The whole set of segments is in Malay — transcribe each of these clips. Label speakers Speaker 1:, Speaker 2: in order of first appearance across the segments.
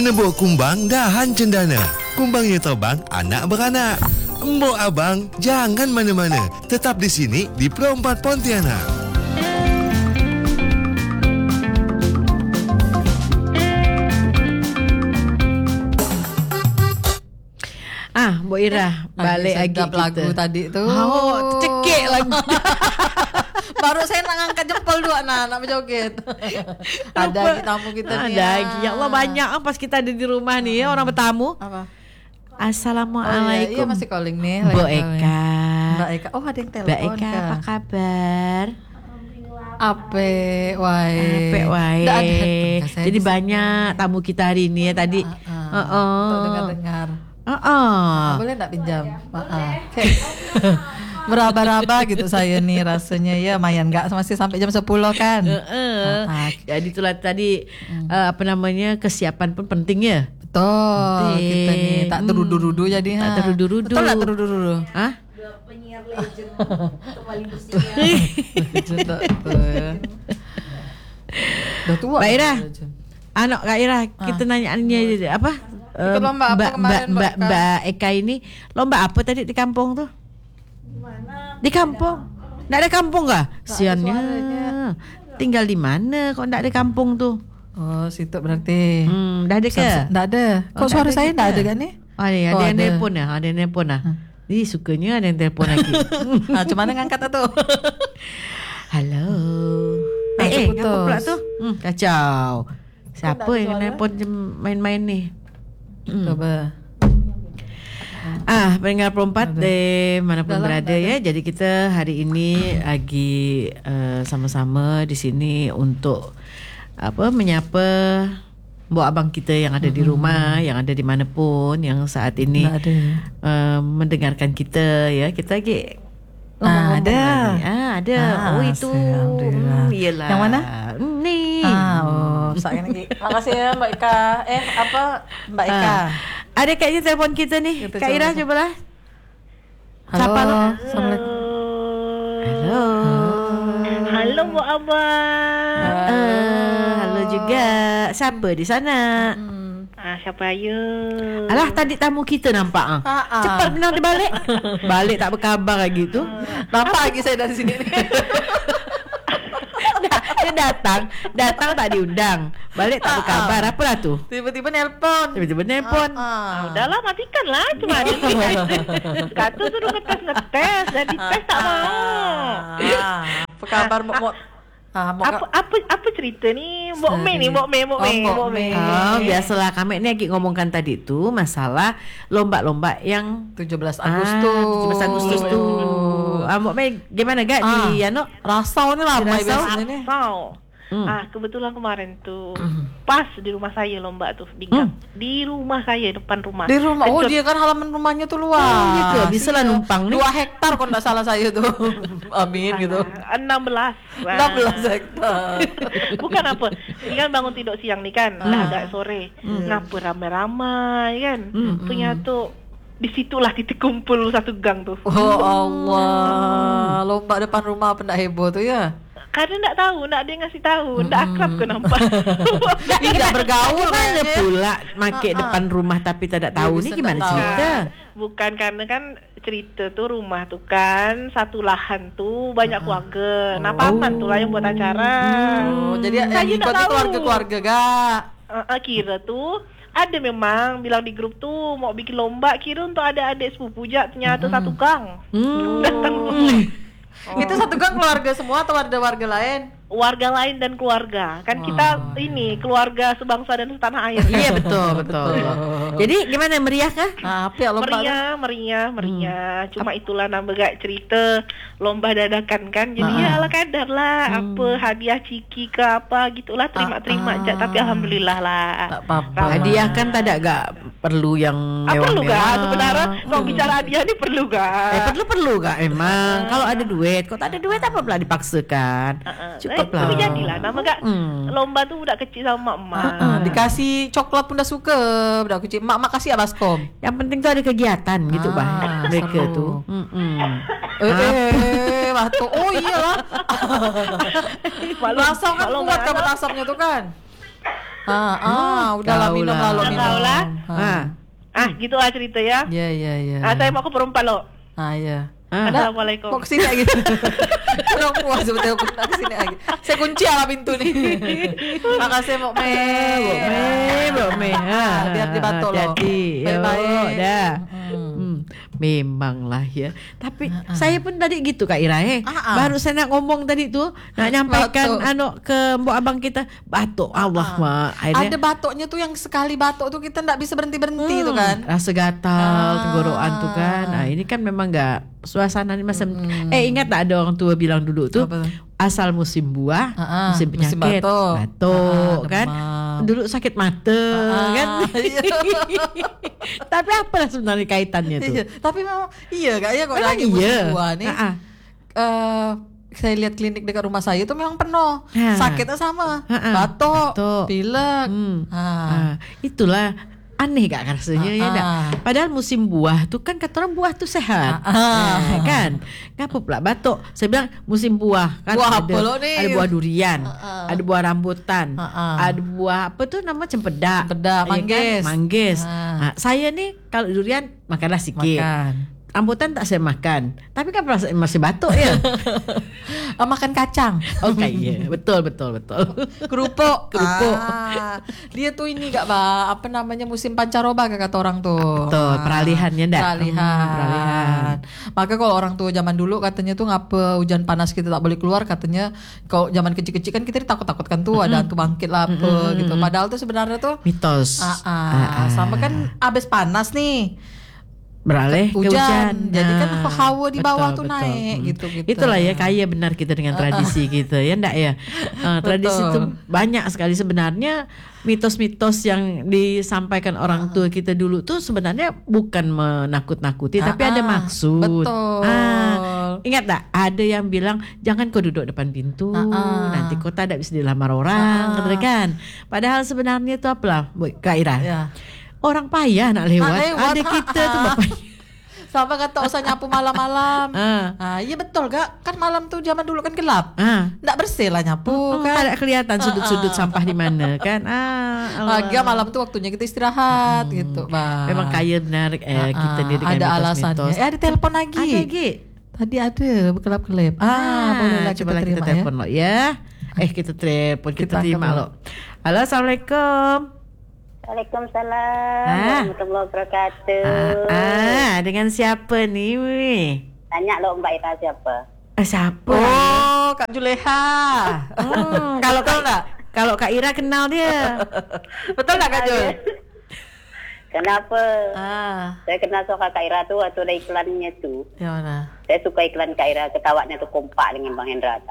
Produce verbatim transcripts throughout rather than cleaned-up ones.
Speaker 1: Menebuk kumbang dahan cendana. Kumbangnya terbang, anak beranak. Embok abang, jangan mana-mana. Tetap di sini di Pro empat Pontianak.
Speaker 2: Ah, Mbok Ira, balik lagi kita.
Speaker 3: Lagu tadi tu.
Speaker 2: Oh, cekik lagi.
Speaker 3: Baru saya nak angkat jempol dua nak nak berjoget. Ada lagi tamu kita ni.
Speaker 2: Ada lagi. Ya Allah, banyak ah pas kita ada di rumah ni ya, orang bertamu.
Speaker 3: Apa?
Speaker 2: Assalamualaikum.
Speaker 3: Oh, iya, iya, masih calling nih.
Speaker 2: Mbok Eka.
Speaker 3: Mbak Eka. Oh, ada yang telepon.
Speaker 2: Mbak Eka,
Speaker 3: Kak.
Speaker 2: apa kabar?
Speaker 3: Ape wae.
Speaker 2: Ape wae.
Speaker 3: Nggak ada.
Speaker 2: Jadi banyak tamu kita hari ini ya tadi.
Speaker 3: Heeh.
Speaker 2: Uh, uh.
Speaker 3: Untuk dengar-dengar.
Speaker 2: Uh-uh.
Speaker 3: Boleh tak pinjam? Maaf. Meraba-raba gitu saya nih rasanya ya, mayan enggak masih sampai jam sepuluh kan.
Speaker 2: Uh-uh. Jadi itulah tadi hmm. uh, apa namanya, kesiapan pun penting ya.
Speaker 3: Betul.
Speaker 2: Penting.
Speaker 3: Kita nih tak terudu-rudu jadi
Speaker 2: tak
Speaker 3: ha.
Speaker 2: terudu-rudu.
Speaker 3: Betul tak terudu-rudu?
Speaker 2: Hah?
Speaker 4: Penyiar legend kembali bersama.
Speaker 3: Legend tak betul. Dah tua.
Speaker 2: Mbak Ira. Anak Kak Ira, kita nanya ni apa?
Speaker 3: Ikut lomba apa
Speaker 2: Mbak,
Speaker 3: kemarin,
Speaker 2: Mbak, Mbak,
Speaker 3: Mbak
Speaker 2: Mbak Eka ini lomba apa tadi di kampung tuh? Di kampung. Nggak ada kampung kah? Siannya. Tinggal di mana kok nggak ada kampung tuh?
Speaker 3: Oh, situ berarti.
Speaker 2: Hmm, dah ada ke?
Speaker 3: Nggak ada. Kok
Speaker 2: Oh,
Speaker 3: suara
Speaker 2: ada
Speaker 3: saya
Speaker 2: kita.
Speaker 3: nggak ada kan nih?
Speaker 2: Oh, ada, ada
Speaker 3: Oh,
Speaker 2: yang
Speaker 3: ada.
Speaker 2: telepon ya, ada yang telepon lah. Ih, sukanya ada yang telepon lagi.
Speaker 3: Nah, cuma ngangkat tuh.
Speaker 2: Halo.
Speaker 3: Ah,
Speaker 2: Eh, eh,
Speaker 3: putus.
Speaker 2: apa pula tuh? Hmm, kacau. Siapa yang telepon main-main nih?
Speaker 3: Coba.
Speaker 2: Ah, pendengar perempat eh, manapun
Speaker 3: Dalam,
Speaker 2: berada
Speaker 3: dalam.
Speaker 2: ya. Jadi kita hari ini lagi uh, sama-sama di sini untuk apa menyapa mbok abang kita yang ada di rumah, yang ada di mana pun, yang saat ini
Speaker 3: Nggak ada.
Speaker 2: uh, mendengarkan kita ya. Kita lagi
Speaker 3: Ah, ada.
Speaker 2: Ah, ada.
Speaker 3: Ah,
Speaker 2: oh itu.
Speaker 3: alhamdulillah.
Speaker 2: Hmm, iyalah.
Speaker 3: Yang mana?
Speaker 2: Hmm, Ni.
Speaker 3: Ah, oh, saya lagi. Makasih ya Mbak Eka. Eh, apa Mbak Eka?
Speaker 2: Ah. Ada kayaknya telepon kita nih.
Speaker 3: Kita
Speaker 2: Kak Ira
Speaker 3: coba.
Speaker 2: cobalah.
Speaker 3: Halo.
Speaker 2: Siapa lu?
Speaker 3: Assalamualaikum.
Speaker 2: Halo.
Speaker 4: Halo Bu Abang.
Speaker 2: Uh, halo juga. Siapa di sana?
Speaker 4: Ah, siapa ya?
Speaker 2: Alah, tadi tamu kita nampak ah.
Speaker 3: Ah, ah.
Speaker 2: Cepat benar dia balik. Balik tak berkabar lagi tu.
Speaker 3: Nampak lagi saya dari sini.
Speaker 2: Dia datang, datang tak diundang. Balik tak berkabar. Apa lah tu?
Speaker 3: Tiba-tiba nelpon.
Speaker 2: Tiba-tiba nelpon.
Speaker 3: Ah,
Speaker 4: Ah, udahlah matikan lah cuma ada. Kata suruh ngetes-ngetes dan dites tak mau.
Speaker 3: Ah, apa kabar Mbok Mbok? Ah, Mbok.
Speaker 4: Apa apa apa cerita ni? Mbok Mei ni, Mbok Mei, Mbok
Speaker 3: Oh,
Speaker 4: Mei,
Speaker 3: Mbok
Speaker 4: Mbok Mei.
Speaker 3: Mei.
Speaker 2: Oh, biasalah kami ni lagi ngomongkan tadi tu masalah lomba-lomba yang
Speaker 3: tujuh belas
Speaker 2: Ah,
Speaker 3: Agustus.
Speaker 2: tujuh belas Agustus tu. Ah, Mbak Mei gimana gak
Speaker 3: Ah.
Speaker 2: di ano?
Speaker 3: Rasau ni lah
Speaker 2: Di
Speaker 3: Mai
Speaker 2: Rasau?
Speaker 3: biasanya ni.
Speaker 4: Tahu.
Speaker 2: Hmm.
Speaker 4: Ah, kebetulan kemarin tu pas di rumah saya lomba tu di gang. Di rumah saya, depan rumah.
Speaker 3: Di rumah. Oh,
Speaker 4: Betul.
Speaker 3: dia kan halaman rumahnya tuh luas.
Speaker 2: Oh, gitu. Bisalah
Speaker 3: Iya.
Speaker 2: numpang ni.
Speaker 3: Dua hektar kalau enggak salah saya tuh. Amin gitu.
Speaker 4: Ah, enam belas. Ah.
Speaker 3: enam belas hektar.
Speaker 4: Bukan apa. Ini kan bangun tidur siang ni kan. Dah agak sore. Ngapa ramai-ramai kan. Punya tu di situlah titik kumpul satu gang tu.
Speaker 3: Oh Allah. Lomba depan rumah apa enggak heboh tuh ya?
Speaker 4: Karena tak tahu, nak dia ngasih tahu, tak akrab ke nampak.
Speaker 3: Ih, enggak bergaul
Speaker 2: Mana
Speaker 3: kayaknya.
Speaker 2: pula make
Speaker 3: Ah, ah.
Speaker 2: depan rumah tapi tak ada tahu ni
Speaker 3: Dia bisa
Speaker 2: gimana
Speaker 3: tak tahu.
Speaker 2: cerita?
Speaker 4: Bukan karena kan cerita tu rumah tu kan satu lahan tu banyak keluarga. Nah, paman tu lah yang buat acara.
Speaker 3: Oh, jadi
Speaker 4: Saya
Speaker 3: yang
Speaker 4: tak
Speaker 3: ikut
Speaker 4: tahu.
Speaker 3: keluarga-keluarga gak?
Speaker 4: Uh, uh, kira tu ada memang bilang di grup tu mau bikin lomba, kira untuk ada adik sepupu je, ternyata satu gang.
Speaker 2: Hmm.
Speaker 4: Datang
Speaker 3: Itu satu gang keluarga semua atau ada warga lain?
Speaker 4: warga lain dan keluarga. Kan kita ini keluarga sebangsa dan setanah air.
Speaker 2: Iya betul betul. Jadi gimana, meriah kah?
Speaker 3: Ah, apa ya lomba?
Speaker 4: Meriah, meriah, meriah. Cuma itulah nambah gak cerita lomba dadakan kan. Jadi ya ala kadar lah. Apa hadiah ciki ke apa gitulah terima-terima aja. Tapi alhamdulillah lah.
Speaker 3: Tak apa-apa.
Speaker 2: Hadiah kan tak ada gak perlu yang
Speaker 4: Ah, perlu gak?
Speaker 2: mewah-mewah.
Speaker 4: Sebenarnya kalau bicara hadiah ni perlu gak?
Speaker 2: Eh perlu perlu gak emang? Kalau ada duit, kalau tak ada duit apa pula dipaksakan?
Speaker 4: Uh-uh.
Speaker 2: Cukup
Speaker 4: Eh,
Speaker 2: lah.
Speaker 4: tapi jadilah nama gak
Speaker 2: Hmm.
Speaker 4: lomba tu budak kecil sama mak-mak.
Speaker 3: Ah, dikasih coklat pun dah suka budak kecil. Mak mak kasih ya baskom.
Speaker 2: Yang penting tu ada kegiatan gitu
Speaker 3: Ah,
Speaker 2: bah mereka
Speaker 3: seru.
Speaker 2: tu. Hmm.
Speaker 3: Eh, eh, batu. Oh iyalah.
Speaker 4: Maklum-
Speaker 3: Rasam kan
Speaker 4: maklum
Speaker 3: kuat
Speaker 4: anak.
Speaker 3: kabar rasamnya tuh kan. Ah, ah, udahlah
Speaker 2: Kau
Speaker 3: minum
Speaker 2: lah.
Speaker 3: lalu minum.
Speaker 4: Kau lah.
Speaker 2: Ah.
Speaker 4: Ah, gitulah cerita ya.
Speaker 3: Ya, ya, ya.
Speaker 4: Ah, saya mau ke perempuan lo.
Speaker 3: Ah, ya.
Speaker 2: Ah.
Speaker 4: Assalamualaikum.
Speaker 3: Mau kesini lagi. Kurang puas sebetulnya aku nak kesini lagi. Saya kunci lah pintu nih. Makasih Mbok Me.
Speaker 2: Mbok Me, Mbok Me.
Speaker 3: Ah, biar dibatok loh.
Speaker 2: Hati-hati.
Speaker 3: Baik-baik.
Speaker 2: Yo, dah.
Speaker 3: Hmm.
Speaker 2: Hmm. Memanglah ya. Tapi saya pun tadi gitu Kak Ira eh.
Speaker 3: Ah, ah.
Speaker 2: Baru saya nak ngomong tadi tuh, nak nyampaikan
Speaker 3: Batuk.
Speaker 2: anu ke mbok abang kita, batuk Allah mak.
Speaker 3: Ada batuknya tuh yang sekali batuk tuh kita nggak bisa berhenti-berhenti tuh kan.
Speaker 2: Rasa gatal,
Speaker 3: Ah.
Speaker 2: tenggorokan tuh kan. Nah, ini kan memang enggak suasana ini macam eh ingat tak ada orang tua bilang dulu tuh
Speaker 3: Apa tuh?
Speaker 2: asal musim buah,
Speaker 3: Ah, ah,
Speaker 2: musim
Speaker 3: musim
Speaker 2: penyakit,
Speaker 3: batuk.
Speaker 2: batuk
Speaker 3: Ah,
Speaker 2: kan.
Speaker 3: demam.
Speaker 2: Dulu sakit mata
Speaker 3: Ah,
Speaker 2: kan.
Speaker 3: iya.
Speaker 2: Tapi apa sebenarnya kaitannya tuh?
Speaker 3: Iya, tapi memang iya kak ya kok
Speaker 2: Memang
Speaker 3: lagi musim
Speaker 2: iya.
Speaker 3: buah nih.
Speaker 2: Ah, ah.
Speaker 3: eh, saya lihat klinik dekat rumah saya itu memang penuh.
Speaker 2: Ha.
Speaker 3: Sakitnya sama,
Speaker 2: Ha, ha.
Speaker 3: batuk,
Speaker 2: Batuk.
Speaker 3: pilek.
Speaker 2: Hmm.
Speaker 3: Ah.
Speaker 2: Ah, itulah aneh gak rasanya ya
Speaker 3: Ah,
Speaker 2: ndak?
Speaker 3: ah.
Speaker 2: Padahal musim buah tuh kan kata orang buah tuh sehat.
Speaker 3: Ah, ah.
Speaker 2: Eh, kan? Ngapa pula batuk? Saya bilang musim buah kan
Speaker 3: Buah
Speaker 2: ada,
Speaker 3: apa lo nih?
Speaker 2: ada buah durian,
Speaker 3: Ah, ah.
Speaker 2: ada buah rambutan,
Speaker 3: Ah, ah.
Speaker 2: ada buah apa tuh nama cempedak.
Speaker 3: Cempedak,
Speaker 2: Ya kan?
Speaker 3: manggis.
Speaker 2: Manggis.
Speaker 3: Ah.
Speaker 2: Nah, saya nih kalau durian makanlah sedikit.
Speaker 3: Makan.
Speaker 2: Rambutan tak saya makan. Tapi kan perasaan masih batuk ya.
Speaker 3: Ah, makan kacang.
Speaker 2: Oke, iya. Betul, betul, betul.
Speaker 3: Kerupuk.
Speaker 2: Kerupuk.
Speaker 3: Ah, dia tuh ini gak bah, apa namanya musim pancaroba kata orang tuh.
Speaker 2: Betul, peralihannya ndak?
Speaker 3: Peralihan.
Speaker 2: Hmm, peralihan.
Speaker 3: Maka kalau orang tua zaman dulu katanya tuh ngapa hujan panas kita tak boleh keluar, katanya kalau zaman kecil-kecil kan kita ditakut-takutkan tuh ada hantu bangkit lah apa gitu. Padahal tuh sebenarnya tuh
Speaker 2: Mitos.
Speaker 3: ah, ah,
Speaker 2: Ah, ah.
Speaker 3: sama kan abis panas nih.
Speaker 2: Beralih ke
Speaker 3: Hujan.
Speaker 2: hujan.
Speaker 3: Jadi kan
Speaker 2: Nah,
Speaker 3: hawa di bawah
Speaker 2: betul,
Speaker 3: tuh
Speaker 2: betul.
Speaker 3: naik,
Speaker 2: Hmm.
Speaker 3: gitu-gitu.
Speaker 2: Itulah ya kaya benar kita dengan tradisi kita ya ndak ya. Eh, tradisi itu
Speaker 3: Betul.
Speaker 2: banyak sekali sebenarnya mitos-mitos yang disampaikan orang tua kita dulu tuh sebenarnya bukan menakut-nakuti tapi
Speaker 3: Ah,
Speaker 2: ada
Speaker 3: ah.
Speaker 2: maksud.
Speaker 3: Betul.
Speaker 2: Ah, ingat tak ada yang bilang jangan kau duduk depan pintu,
Speaker 3: Ah, ah.
Speaker 2: nanti kau tak bisa dilamar orang,
Speaker 3: Ah, ah.
Speaker 2: kata kan. Padahal sebenarnya itu apalah, Bu Kak Ira.
Speaker 3: Ya.
Speaker 2: Orang payah nak lewat,
Speaker 3: Nak lewat,
Speaker 2: ada kita tuh
Speaker 3: ah.
Speaker 2: bapak.
Speaker 3: Sama kata usah nyapu malam-malam.
Speaker 2: Ah.
Speaker 3: Ah, iya betul gak? Kan malam tuh zaman dulu kan gelap.
Speaker 2: Ah.
Speaker 3: Nggak bersih lah nyapu
Speaker 2: Oh,
Speaker 3: kan.
Speaker 2: tak ada kelihatan sudut-sudut sampah di mana kan. Ah, Allah.
Speaker 3: Lagi malam tuh waktunya kita istirahat gitu, Bang.
Speaker 2: Memang kaya benar eh,
Speaker 3: Ah,
Speaker 2: kita
Speaker 3: ah.
Speaker 2: ni dengan
Speaker 3: ada
Speaker 2: mitos-mitos.
Speaker 3: alasannya. Eh ada telepon lagi.
Speaker 2: Ada lagi.
Speaker 3: Tadi ada berkelap-kelip. Ah, bolehlah
Speaker 2: coba
Speaker 3: kita
Speaker 2: lah kita
Speaker 3: terima
Speaker 2: telepon
Speaker 3: ya.
Speaker 2: lo ya. Eh kita telepon, kita,
Speaker 3: Kita
Speaker 2: terima
Speaker 3: angkat
Speaker 2: lo. Halo, Assalamualaikum.
Speaker 4: Waalaikumsalam
Speaker 2: Ah.
Speaker 4: warahmatullahi wabarakatuh.
Speaker 2: Ah, ah, dengan siapa ni? weh?
Speaker 4: Tanya lo Mbak Ira siapa?
Speaker 2: Eh, siapa?
Speaker 3: Oh, Kak Juleha.
Speaker 2: Hmm, kalau
Speaker 3: Betul
Speaker 2: Kak
Speaker 3: nggak?
Speaker 2: kalau Kak Ira kenal dia.
Speaker 3: Betul nggak Kak Jul?
Speaker 4: Kenapa?
Speaker 3: Ah,
Speaker 4: Saya kenal suara Kak Ira tuh waktu ada iklannya tuh.
Speaker 3: yang mana?
Speaker 4: Saya suka iklan Kak Ira, ketawanya tuh kompak dengan Bang Hendra.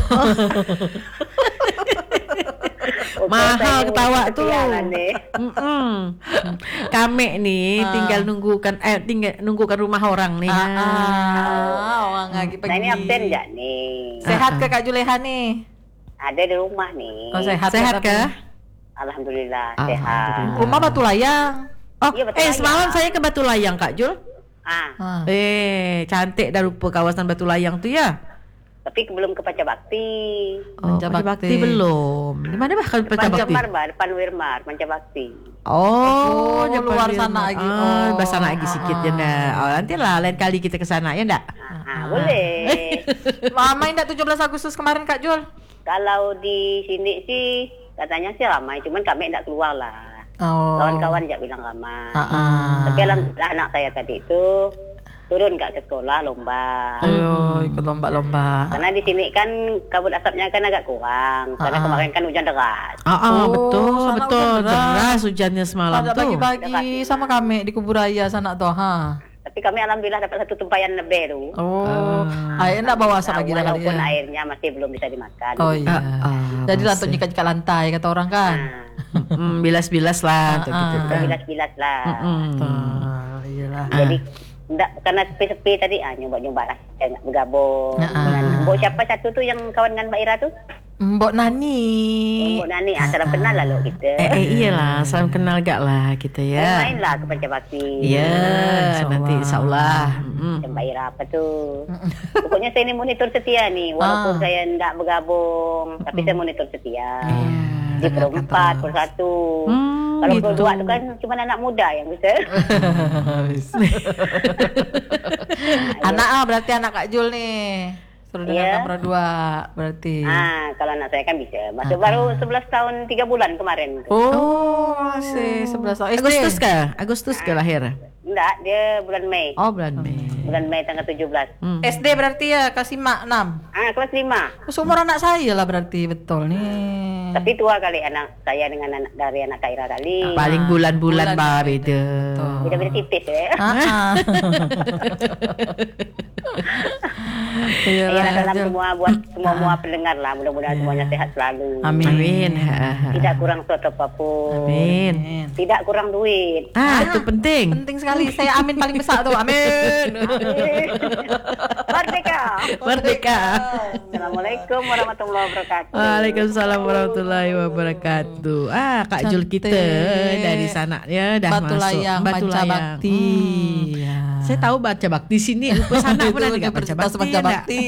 Speaker 4: Oke,
Speaker 2: Mahal
Speaker 4: saya
Speaker 2: ketawa
Speaker 4: mau
Speaker 2: tuh.
Speaker 4: kesianan nih.
Speaker 2: Mm-mm. Kami nih
Speaker 3: Ah.
Speaker 2: tinggal nunggukan eh tinggal nunggukan rumah orang nih.
Speaker 3: Ah,
Speaker 2: Ah.
Speaker 3: ah, orang lagi pergi.
Speaker 4: Nah ini absen nggak nih?
Speaker 3: Sehat ke Kak Juleha nih?
Speaker 4: Ada di rumah nih.
Speaker 3: Oh, sehat.
Speaker 2: Sehat
Speaker 3: tapi-
Speaker 2: kah?
Speaker 4: Alhamdulillah,
Speaker 2: Alhamdulillah.
Speaker 4: sehat.
Speaker 3: Rumah Batu Layang.
Speaker 2: Oh,
Speaker 4: Iya, Batu
Speaker 2: eh
Speaker 4: Layang.
Speaker 2: semalam saya ke Batu Layang Kak Jul.
Speaker 4: Ah,
Speaker 3: Ah.
Speaker 2: Eh, cantik dah rupa kawasan Batu Layang tu ya.
Speaker 4: tapi belum ke Panca Bakti.
Speaker 2: Oh,
Speaker 3: Panca
Speaker 2: Panca
Speaker 3: Bakti.
Speaker 2: Bakti belum. Di mana bah kalau Panca
Speaker 4: Depan
Speaker 2: Bakti?
Speaker 4: Wirmar, Mbak, depan Wirmar, Panca Bakti.
Speaker 2: Oh,
Speaker 3: Oh,
Speaker 2: depan
Speaker 3: luar
Speaker 2: Wirmar.
Speaker 3: sana lagi.
Speaker 2: Oh,
Speaker 3: Oh,
Speaker 2: belah sana lagi
Speaker 3: ah,
Speaker 2: sikit
Speaker 3: ah.
Speaker 2: je dah. Oh, nantilah lain kali kita ke sana ya ndak?
Speaker 4: Ah, boleh.
Speaker 3: Mama indah tujuh belas Agustus kemarin Kak Jul.
Speaker 4: Kalau di sini sih katanya sih ramai, cuman kami enggak keluar lah.
Speaker 3: Oh.
Speaker 4: Kawan-kawan enggak bilang ramai.
Speaker 3: Ah, ah.
Speaker 4: Tapi alhamdulillah anak saya tadi itu turun nggak ke sekolah lomba.
Speaker 3: Ayo ikut lomba-lomba.
Speaker 4: Karena di sini kan kabut asapnya kan agak kurang. Karena
Speaker 3: Ah.
Speaker 4: kemarin kan hujan deras.
Speaker 2: Ah, ah
Speaker 3: Oh,
Speaker 2: betul,
Speaker 3: sana
Speaker 2: betul.
Speaker 3: hujan deras.
Speaker 2: Deras hujannya semalam
Speaker 3: Ada
Speaker 2: tuh.
Speaker 3: bagi-bagi sama kami di Kuburaya sana tuh, ha.
Speaker 4: Tapi kami alhamdulillah dapat satu tumpayan lebih tuh.
Speaker 3: Oh, air enggak bawa asap lagi dah kali
Speaker 4: Walaupun
Speaker 3: ya.
Speaker 4: airnya masih belum bisa dimakan.
Speaker 3: Oh iya.
Speaker 2: Ah, ah,
Speaker 3: Jadi
Speaker 2: masih.
Speaker 3: lantuk nyikat ke lantai kata orang kan.
Speaker 4: Nah,
Speaker 2: Mm, bilas-bilas lah untuk
Speaker 3: Ah,
Speaker 2: gitu
Speaker 3: ah.
Speaker 2: kan.
Speaker 4: bilas-bilas lah.
Speaker 2: Mm.
Speaker 3: Ah, iyalah.
Speaker 4: Jadi enggak karena sepi-sepi tadi ah nyoba-nyoba lah saya nak bergabung
Speaker 3: Ah, ah.
Speaker 4: dengan Mbok siapa satu tuh yang kawan dengan Mbak Ira tuh?
Speaker 3: Mbok Nani.
Speaker 4: Mbok Nani, ah salam kenal lah lo kita.
Speaker 2: Eh, eh iyalah, salam kenal gak lah kita ya.
Speaker 4: Main lah ke Panca Bakti.
Speaker 2: Iya,
Speaker 3: Insya
Speaker 2: nanti
Speaker 3: Allah.
Speaker 2: insya Allah. Mm.
Speaker 4: Dan Mbak Ira apa tuh? Pokoknya saya ini monitor setia nih, walaupun
Speaker 3: Ah.
Speaker 4: saya enggak bergabung, tapi saya monitor setia.
Speaker 2: Iya,
Speaker 3: Nah,
Speaker 5: Di
Speaker 3: dengarkan
Speaker 5: perempat,
Speaker 3: terus.
Speaker 5: persatu.
Speaker 2: Hmm,
Speaker 5: Kalau
Speaker 2: gitu.
Speaker 5: berdua tu kan cuma anak muda yang bisa.
Speaker 3: Anak ah berarti anak Kak Jul nih. Suruh
Speaker 5: Iya.
Speaker 3: dengarkan berdua berarti.
Speaker 5: Ah, kalau anak saya kan bisa. Masuk baru sebelas tahun tiga bulan kemarin. Tu.
Speaker 3: Oh, masih sebelas tahun. S D.
Speaker 2: Agustus kah? Agustus ke lahir?
Speaker 5: Enggak, dia bulan Mei.
Speaker 2: Oh, bulan Mei.
Speaker 5: Bulan Mei tanggal tujuh belas.
Speaker 2: Hmm.
Speaker 3: S D berarti ya kasih mak enam.
Speaker 5: Ah, kelas lima.
Speaker 3: Seumur anak saya lah berarti betul nih.
Speaker 5: Tapi tua kali anak saya dengan anak dari anak Kak Ira kali.
Speaker 2: Paling bulan-bulan
Speaker 3: Bulan
Speaker 2: bah
Speaker 3: beda.
Speaker 2: beda.
Speaker 3: Betul.
Speaker 5: Beda-beda tipis ya.
Speaker 3: Ah, ah. Iya
Speaker 5: Ya,
Speaker 3: lah,
Speaker 5: dalam
Speaker 3: Jul.
Speaker 5: semua buat semua semua pendengar lah. Mudah-mudahan semuanya sehat selalu.
Speaker 3: Amin.
Speaker 2: Amin. Ha, ha.
Speaker 5: Tidak kurang suatu apapun.
Speaker 2: Amin.
Speaker 3: Amin.
Speaker 5: Tidak kurang duit.
Speaker 2: Ah, itu penting.
Speaker 3: Penting sekali. Saya amin paling besar tuh. Amin.
Speaker 5: Merdeka.
Speaker 2: Merdeka.
Speaker 5: Assalamualaikum warahmatullahi wabarakatuh.
Speaker 2: Waalaikumsalam warahmatullahi wabarakatuh. Ah, Kak Jul kita
Speaker 3: Cantik.
Speaker 2: dari sana ya dah
Speaker 3: Batu
Speaker 2: masuk.
Speaker 3: Layang,
Speaker 2: Batu
Speaker 3: Panca
Speaker 2: Layang.
Speaker 3: Bakti.
Speaker 2: Hmm.
Speaker 3: Ya.
Speaker 2: Saya tahu baca bakti sini. Lupa sana pun ada
Speaker 3: Itu
Speaker 2: nggak baca
Speaker 3: Universitas
Speaker 2: bakti.
Speaker 3: Panca
Speaker 2: ada?
Speaker 3: Bakti.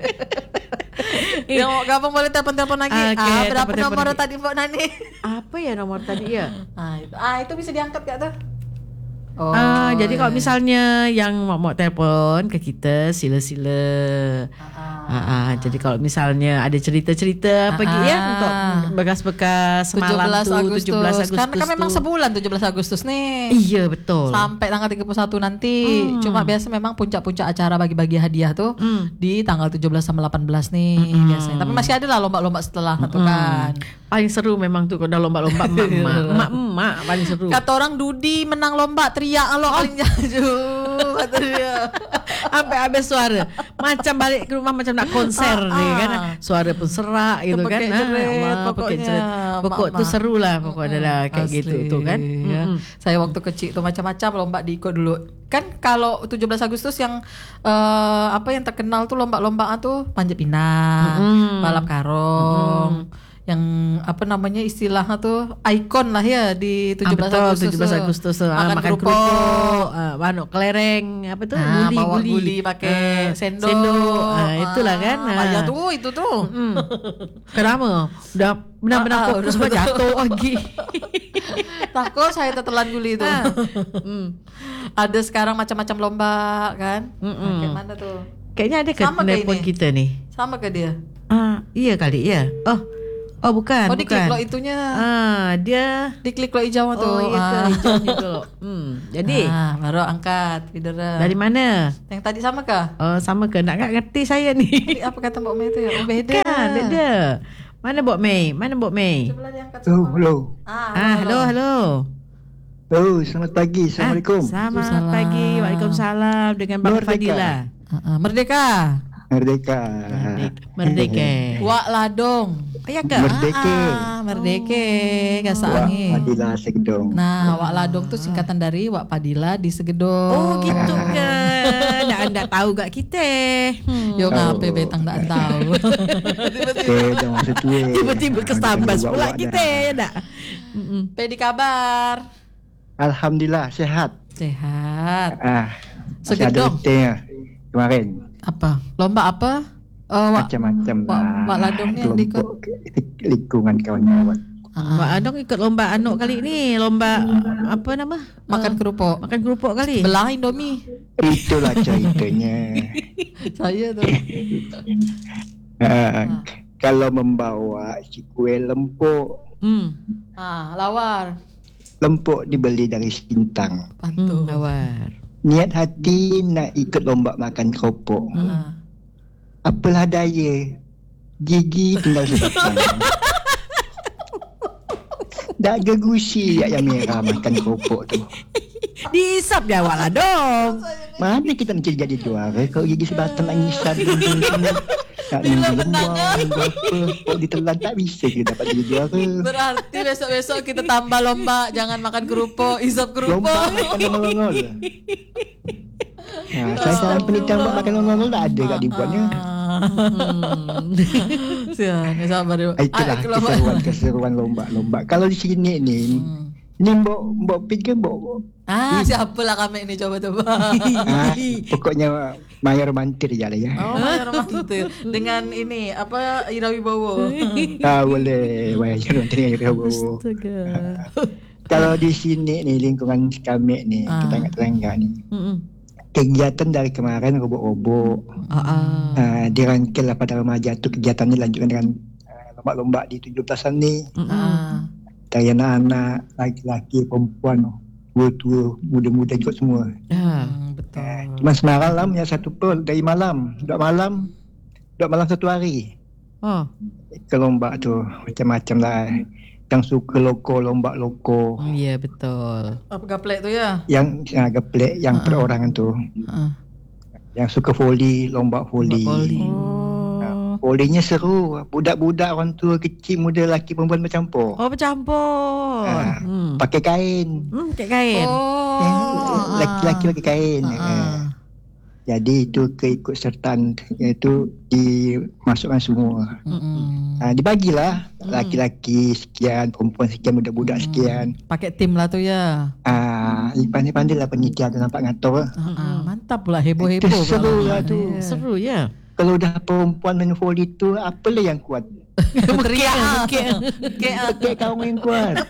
Speaker 3: Yang mau gampang boleh telepon-telepon lagi.
Speaker 2: Oke,
Speaker 3: ah, berapa
Speaker 2: telepon-telepon
Speaker 3: nomor
Speaker 2: lagi.
Speaker 3: tadi Mbak Nani?
Speaker 2: Apa ya nomor tadi ya?
Speaker 3: Ah, itu, ah, itu bisa diangkat gak tuh? Oh,
Speaker 2: Ah, jadi kalau
Speaker 3: iya.
Speaker 2: misalnya yang mau, mau telepon ke kita sila-sila.
Speaker 3: Ah,
Speaker 2: Ah, ah, jadi kalau misalnya ada cerita-cerita apa gitu ya
Speaker 3: Ah.
Speaker 2: untuk bekas-bekas semalam
Speaker 3: tujuh belas
Speaker 2: tuh
Speaker 3: Agustus.
Speaker 2: tujuh belas Agustus
Speaker 3: Karena kan memang
Speaker 2: tuh.
Speaker 3: sebulan tujuh belas Agustus nih.
Speaker 2: Iya betul.
Speaker 3: Sampai tanggal tiga puluh satu nanti.
Speaker 2: Hmm.
Speaker 3: Cuma biasa memang puncak-puncak acara bagi-bagi hadiah tuh
Speaker 2: Hmm.
Speaker 3: di tanggal tujuh belas sama delapan belas nih biasanya. Tapi masih ada lah lomba-lomba setelah itu kan.
Speaker 2: Paling seru memang tuh kalau udah lomba-lomba emak-emak. Emak-emak paling seru.
Speaker 3: Kata orang Dudi menang lomba teriak lo paling jaju kata dia.
Speaker 2: Sampai habis suara. Macam balik ke rumah macam nak konser
Speaker 3: Ah,
Speaker 2: nih
Speaker 3: ah.
Speaker 2: kan. Suara pun serak gitu kan.
Speaker 3: Pakai
Speaker 2: Ah,
Speaker 3: jerit,
Speaker 2: Allah, pakai
Speaker 3: pokoknya.
Speaker 2: jerit. Pokok tu
Speaker 3: Mak-mak.
Speaker 2: seru lah pokoknya adalah kayak
Speaker 3: Asli,
Speaker 2: gitu tuh kan.
Speaker 3: ya.
Speaker 2: Mm-mm.
Speaker 3: Saya waktu kecil tuh macam-macam lomba diikut dulu. Kan kalau tujuh belas Agustus yang eh, apa yang terkenal tuh lomba-lombaan tuh panjat pinang,
Speaker 2: Mm-mm.
Speaker 3: balap karung. Yang apa namanya istilahnya tuh ikon lah ya di tujuh belas
Speaker 2: Ah, betul,
Speaker 3: Agustus.
Speaker 2: tujuh belas
Speaker 3: tuh.
Speaker 2: Agustus tuh. Ah,
Speaker 3: makan,
Speaker 2: makan
Speaker 3: kerupuk.
Speaker 2: kerupuk, ah, manuk kelereng, apa tuh?
Speaker 3: Nah,
Speaker 2: guli,
Speaker 3: bawa
Speaker 2: guli.
Speaker 3: guli pakai
Speaker 2: Ah,
Speaker 3: sendok.
Speaker 2: Sendok. Ah, itulah kan.
Speaker 3: Ah, payah tuh itu tuh.
Speaker 2: Hmm. Kenapa? Udah benar-benar
Speaker 3: Ah, ah,
Speaker 2: fokus
Speaker 3: udah
Speaker 2: buat jatuh lagi.
Speaker 3: Takut saya tertelan guli itu.
Speaker 2: Ah. Hmm.
Speaker 3: Ada sekarang macam-macam lomba kan?
Speaker 2: Mm-mm.
Speaker 3: Nah, kayak mana tuh?
Speaker 2: Kayaknya ada ke
Speaker 3: Sama kayak
Speaker 2: telepon
Speaker 3: ini.
Speaker 2: kita nih.
Speaker 3: Sama ke dia?
Speaker 2: Ah, iya kali ya. Oh. Oh bukan,
Speaker 3: Oh,
Speaker 2: bukan.
Speaker 3: diklik lo itunya.
Speaker 2: Ah, dia
Speaker 3: Diklik lo hijau tuh.
Speaker 2: Oh iya ke
Speaker 3: Ah.
Speaker 2: hijau juga loh. Hmm. Jadi
Speaker 3: Ah, baru angkat feedernya.
Speaker 2: dari mana?
Speaker 3: Yang tadi sama kah?
Speaker 2: Oh sama ke nak nggak ngerti saya nih.
Speaker 3: Tadi apa kata Mbak Mei itu ya? Oh, beda.
Speaker 2: Kan, beda. Mana Mbok Mei? Mana Mbok Mei?
Speaker 3: Coba diangkat
Speaker 6: Oh,
Speaker 3: semua.
Speaker 6: hello.
Speaker 3: Ah,
Speaker 2: Ah, halo, halo.
Speaker 6: Oh, selamat pagi. Assalamualaikum.
Speaker 2: Ah, selamat
Speaker 3: Waalaikumsalam.
Speaker 2: pagi. Waalaikumsalam dengan Bang
Speaker 6: Merdeka.
Speaker 2: Fadila.
Speaker 3: Ah, ah, Merdeka.
Speaker 6: Merdeka.
Speaker 2: Merdeka.
Speaker 3: Wak Ladong.
Speaker 2: Oh, ya kak?
Speaker 6: Merdeka.
Speaker 3: Ah, Merdeka. Gasa
Speaker 6: Wak
Speaker 3: angin.
Speaker 6: Padilla Segedong.
Speaker 3: Nah, Wak Ladong tuh singkatan dari Wak Padilla di Segedong.
Speaker 2: Oh gitu ke? Nggak anda tahu gak kita? Hmm.
Speaker 3: Yo
Speaker 6: Tahu.
Speaker 3: ngape betang tak tahu.
Speaker 6: Eh, dah masa tu eh.
Speaker 2: Tiba-tiba kesambas
Speaker 6: Dah
Speaker 2: pula
Speaker 6: bawa
Speaker 2: kita
Speaker 6: dah.
Speaker 2: ya tak?
Speaker 3: Pedi kabar.
Speaker 6: Alhamdulillah, sehat.
Speaker 3: Sehat.
Speaker 6: Ah, masih ada
Speaker 3: Segedong.
Speaker 6: meeting ah, kemarin.
Speaker 3: Apa? Lomba apa? Oh, Wak.
Speaker 6: Macam-macam
Speaker 3: Wak-
Speaker 6: lah.
Speaker 3: Wak Ladong ni yang diikut.
Speaker 6: Kelompok lingkungan kawan-kawan.
Speaker 2: Mbak Adong ikut lomba anuk kali ni. Lomba apa nama?
Speaker 3: Makan
Speaker 2: Eh,
Speaker 3: kerupuk.
Speaker 2: makan kerupuk kali.
Speaker 3: Belah Indomie.
Speaker 6: Itulah ceritanya.
Speaker 3: Saya tuh.
Speaker 6: Ah, kalau membawa si kue lempuk,
Speaker 2: Hmm.
Speaker 3: Ah, lawar.
Speaker 6: lempuk dibeli dari Sintang.
Speaker 2: Hmm,
Speaker 3: Pantu.
Speaker 2: lawar.
Speaker 6: Niat hati nak ikut lomba makan kerupuk.
Speaker 3: Ah.
Speaker 6: Apalah daya, gigi tinggal sebatang. Dak gegusi yang merah makan kerupuk tu.
Speaker 2: Diisap ya awak lah dong.
Speaker 6: Mana kita nak jadi juara kalau gigi sebatang nak ngisap. Nak nunggu lembah, nunggu apa. Kalau ditelan tak bisa kita dapat jadi juara.
Speaker 3: Berarti besok-besok kita tambah lomba. Jangan makan kerupuk, isap kerupuk.
Speaker 6: Lomba makan longol-longol. Nah, saya salah penelitian buat makan longol tak ada kat dibuatnya.
Speaker 3: Sian, ya sabar yuk.
Speaker 6: Itulah
Speaker 3: Ah, kelompok-
Speaker 6: keseruan-keseruan lomba-lomba. Kalau di sini ni,
Speaker 3: Hmm.
Speaker 6: Ni mbok mbok pikir mbok.
Speaker 3: Ah, siapalah kami ni coba tu.
Speaker 6: Ah, pokoknya Maya romantis je lah ya.
Speaker 3: Oh, Maya romantis. Dengan ini apa Ira Wibowo.
Speaker 6: Ah, boleh. Maya romantis dengan Ira Wibowo.
Speaker 2: Astaga.
Speaker 6: Kalau di sini ni lingkungan kami ni,
Speaker 3: Ah.
Speaker 6: tetangga-tetangga ni.
Speaker 2: Mm-mm.
Speaker 6: Kegiatan dari kemarin robok-robok.
Speaker 2: Ah, ah.
Speaker 6: Uh, dirangkil lah pada remaja tu, kegiatan ni lanjutkan dengan uh, lomba-lomba di tujuh belasan ni.
Speaker 3: Ah.
Speaker 6: Dari anak-anak, laki-laki, perempuan, tua-tua, muda-muda ikut semua.
Speaker 2: Ah.
Speaker 3: Hmm, betul.
Speaker 6: Cuma semalam yang satu pun dari malam, dua malam, dua malam satu hari.
Speaker 2: Oh.
Speaker 6: Ke lomba tu macam-macam lah. Yang suka loko, lomba loko.
Speaker 2: Ya, yeah, betul.
Speaker 3: Apa gaplek tu ya?
Speaker 6: Yang uh, geplek, yang
Speaker 3: Ha-ha.
Speaker 6: perorangan tu.
Speaker 3: Ah.
Speaker 6: Yang suka voli, lomba voli.
Speaker 2: Voli.
Speaker 3: Oh.
Speaker 6: Volinya seru. Budak-budak orang tua, kecil, muda, lelaki, perempuan bercampur.
Speaker 2: Oh, bercampur.
Speaker 6: Ah.
Speaker 2: Hmm.
Speaker 6: Pakai kain.
Speaker 2: Hmm, kayak kain.
Speaker 3: Oh.
Speaker 6: Laki-laki pakai kain.
Speaker 3: Ah.
Speaker 6: Ah. Jadi itu keikutsertaan iaitu dimasukkan semua.
Speaker 3: Mm-mm.
Speaker 6: Ha, dibagilah laki-laki sekian, perempuan sekian, budak-budak sekian.
Speaker 3: Pakai tim lah tu ya.
Speaker 6: Ah, pandai-pandai lah penitia tu nampak ngatur.
Speaker 3: Ah, ah. Mantap pula heboh-heboh.
Speaker 6: Itu seru
Speaker 3: pula.
Speaker 6: lah tu.
Speaker 3: Ya.
Speaker 2: Seru ya.
Speaker 6: Kalau dah perempuan main voli tu, apalah yang kuat?
Speaker 3: Teriak.
Speaker 2: Mekik.
Speaker 3: Mekik.
Speaker 6: Pakai kaum yang kuat.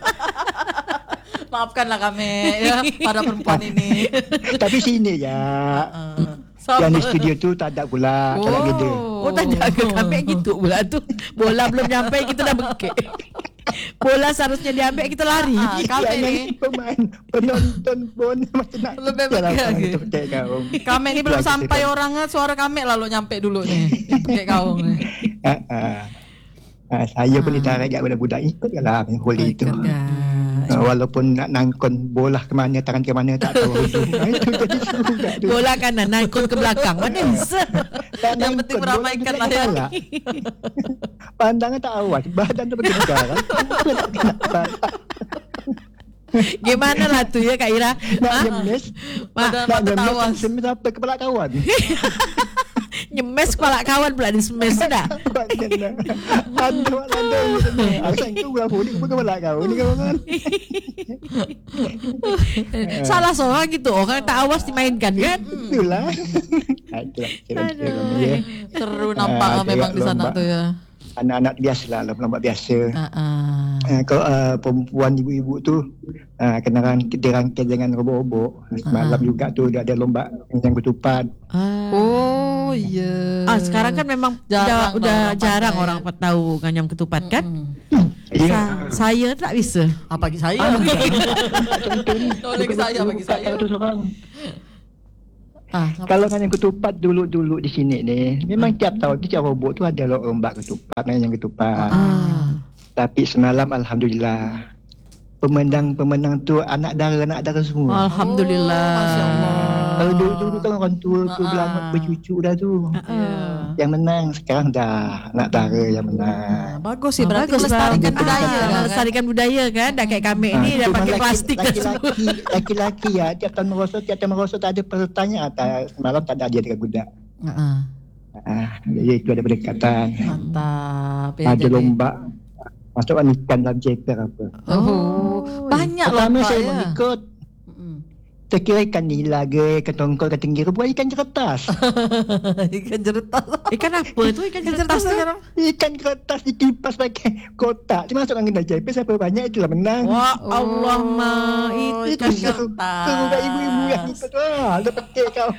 Speaker 3: Maafkanlah kami ya pada perempuan ini.
Speaker 6: Tapi sini ya.
Speaker 3: Ah.
Speaker 6: Yang di studio tu tak ada pula. Oh. Kalau gede.
Speaker 2: Oh, tak ada ke kami gitu pula tu. Bola belum nyampe kita dah mekik. Bola seharusnya diambil kita lari.
Speaker 3: Ah, kami
Speaker 6: Yang
Speaker 3: ni
Speaker 6: pemain penonton pun macam nak
Speaker 3: Lebih
Speaker 6: jalan
Speaker 3: mekik
Speaker 6: orang
Speaker 3: lagi.
Speaker 6: tu pakai kaum.
Speaker 3: Kami ni belum
Speaker 6: Itu
Speaker 3: sampai
Speaker 6: kita.
Speaker 3: orangnya suara kami lalu nyampe dulu nih. Pakai kaung ni.
Speaker 6: Ah, ah. Ah, saya pun ditarik kat budak-budak ikut je lah main voli tu. Ah, walaupun nak nangkon bola ke mana, tangan ke mana tak tahu hujung. Ah, itu jadi seru kat tu.
Speaker 2: Bola kanan nangkut ke belakang. Mana bisa?
Speaker 6: Tak
Speaker 3: Yang
Speaker 6: nangkon,
Speaker 3: penting
Speaker 6: bola
Speaker 3: meramaikan
Speaker 6: tu
Speaker 3: lah ya.
Speaker 6: kepala. Pandangan tak awas, badan tu bergegar. Apa nak kena kepala?
Speaker 2: Gimana lah tu ya Kak Ira?
Speaker 6: Nak
Speaker 2: Ha?
Speaker 6: nyemes,
Speaker 3: Pada
Speaker 6: nak
Speaker 3: mata
Speaker 6: nyemes,
Speaker 3: tawas.
Speaker 6: semes apa kepala kawan.
Speaker 2: Nyemes kepala kawan pula di semes dah.
Speaker 6: Aduh, aduh. Asal kau berapa ni kepala kau ni kawan.
Speaker 2: Salah seorang gitu. Orang tak awas dimainkan kan?
Speaker 6: Itulah. Ah, itulah kira-kira kami ya.
Speaker 3: Seru nampak
Speaker 6: Ah,
Speaker 3: memang di
Speaker 6: tengok
Speaker 3: sana
Speaker 6: lomba.
Speaker 3: tu ya.
Speaker 6: Anak-anak biasa lah, lomba biasa.
Speaker 3: Ah, ah.
Speaker 6: Uh, kalau uh, perempuan ibu-ibu tu uh, kena rang- dirangkai dengan robok-robok. Malam juga tu dia ada lomba yang ketupat.
Speaker 2: Ah.
Speaker 3: Oh ya.
Speaker 2: Ah, sekarang kan memang
Speaker 3: Jarang
Speaker 2: udah, udah
Speaker 3: orang
Speaker 2: jarang
Speaker 3: pakai.
Speaker 2: orang tahu nganyam ketupat kan?
Speaker 3: Hmm.
Speaker 2: Sa- saya tak bisa.
Speaker 3: Ah, bagi saya. Tolong bagi saya, bagi saya.
Speaker 6: Satu seorang.
Speaker 3: Ah,
Speaker 6: Kalau kan yang ketupat dulu-dulu di sini ni, memang tiap tahun tu cara robot tu ada lomba ketupat, main yang ketupat.
Speaker 2: Ah.
Speaker 6: Tapi semalam alhamdulillah pemenang-pemenang tu anak dara anak dara semua.
Speaker 2: Alhamdulillah.
Speaker 3: Oh, Masya Allah.
Speaker 6: Kalau dulu-dulu kan orang tua tu
Speaker 3: Ah.
Speaker 6: belangot bercucu dah tu.
Speaker 3: Ya.
Speaker 6: Yang menang sekarang dah anak dara yang menang.
Speaker 3: Ah, bagus sih berarti
Speaker 2: Bagus lah.
Speaker 3: melestarikan
Speaker 2: Ah,
Speaker 3: budaya kan.
Speaker 2: melestarikan budaya kan. Dah kayak kami ni dah
Speaker 6: cuma
Speaker 2: pakai
Speaker 6: laki-
Speaker 2: plastik kan semua.
Speaker 6: laki-laki, laki-laki ya tiap tahun merosot tiap tahun merosot tak ada pertanyaan tak, semalam tak ada dia dengan budak.
Speaker 3: Ah,
Speaker 6: Ah, jadi itu ada berdekatan.
Speaker 3: mantap ya.
Speaker 6: Ada
Speaker 3: jadi.
Speaker 6: lomba masukkan ikan dalam ceper apa.
Speaker 3: Oh, banyak
Speaker 6: Pertama
Speaker 3: lomba
Speaker 6: saya
Speaker 3: ya.
Speaker 6: mengikut
Speaker 3: Mm.
Speaker 6: terkira ikan nila ke, ikan tongkol, ikan tenggiri, buat ikan kertas.
Speaker 3: Ikan jeretas.
Speaker 2: Ikan apa tu? Ikan kertas tu?
Speaker 6: Ikan kertas dikipas pakai kotak. Cuma masukkan dalam ceper siapa banyak itulah menang.
Speaker 2: Wah, Allah ma
Speaker 3: Oh,
Speaker 2: itu
Speaker 3: ikan
Speaker 6: Seru
Speaker 3: kertas.
Speaker 6: seru kat ibu-ibu yang ikut. Wah, ada petik kau.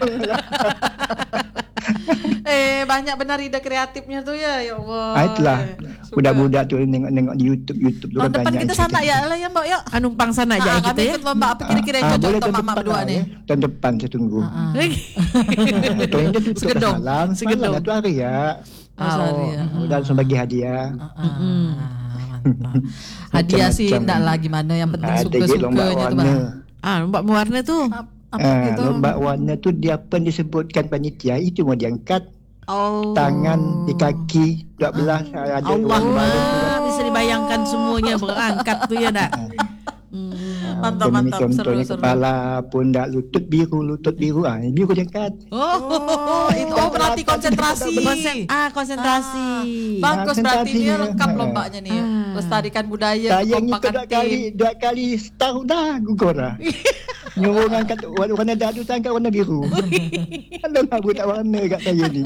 Speaker 3: Eh, banyak benar ide kreatifnya tu ya. Ya Allah.
Speaker 6: Ah, itulah.
Speaker 3: Suka.
Speaker 6: Budak-budak tu tengok-tengok di YouTube YouTube tu
Speaker 3: Tahun
Speaker 6: kan
Speaker 3: depan
Speaker 6: banyak.
Speaker 3: kita
Speaker 6: cerita.
Speaker 3: sana ya lah ya Mbak ya.
Speaker 2: Ah, numpang sana aja
Speaker 3: Ah,
Speaker 2: kita
Speaker 3: kami
Speaker 2: ya.
Speaker 3: ikut lomba apa kira-kira yang
Speaker 6: Ah,
Speaker 3: cocok
Speaker 6: boleh
Speaker 3: untuk
Speaker 6: tahun
Speaker 3: mama
Speaker 6: depan
Speaker 3: berdua
Speaker 6: lah,
Speaker 3: nih.
Speaker 6: ya. Tahun depan saya tunggu.
Speaker 3: Ah, ah.
Speaker 6: Tahun ini tu
Speaker 3: Sekedong.
Speaker 6: malam.
Speaker 3: Sekedong.
Speaker 6: Malam tu hari ya.
Speaker 3: Oh, sorry ya.
Speaker 6: Udah langsung bagi hadiah.
Speaker 3: Ah, ah, mantap. Hadiah sih
Speaker 6: Macam-macam.
Speaker 3: enggak lah gimana yang penting
Speaker 6: Ada je lomba
Speaker 3: suka-sukanya tu
Speaker 6: warna.
Speaker 3: Bang.
Speaker 2: Ah, lomba mewarna tu.
Speaker 3: Ap- Apa
Speaker 6: Ah,
Speaker 3: gitu?
Speaker 6: lomba warna tu dia apa disebutkan panitia itu mau diangkat
Speaker 2: Oh.
Speaker 6: tangan di kaki dua belas ada
Speaker 2: Allah
Speaker 6: warna baru tu.
Speaker 2: ma bisa dibayangkan semuanya berangkat tu ya dak.
Speaker 6: Ah,
Speaker 3: Mantap,
Speaker 6: Macam
Speaker 3: mantap.
Speaker 6: Contohnya
Speaker 3: Seru, seru.
Speaker 6: kepala, pundak, lutut biru, lutut biru. Ah, biru jangkat.
Speaker 3: Oh, itu oh, berarti konsentrasi.
Speaker 2: Konsen- ah konsentrasi.
Speaker 3: Ah, bagus berarti
Speaker 6: konsentrasi.
Speaker 3: dia lengkap
Speaker 6: Ah.
Speaker 3: lombanya nih.
Speaker 2: Ah.
Speaker 3: Lestarikan budaya,
Speaker 6: Saya ngikut
Speaker 3: kompakan
Speaker 6: dua kali,
Speaker 3: tim.
Speaker 6: dua kali setahun dah gugur dah. Nyuruh angkat warna, warna dadu saya angkat warna biru. Alah budak warna kat saya ni.